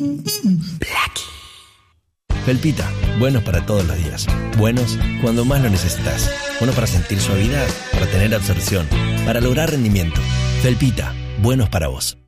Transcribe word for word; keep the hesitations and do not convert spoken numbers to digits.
Blacky. Felpita, buenos para todos los días. Buenos cuando más lo necesitas. Buenos para sentir suavidad, para tener absorción, para lograr rendimiento. Felpita, buenos para vos.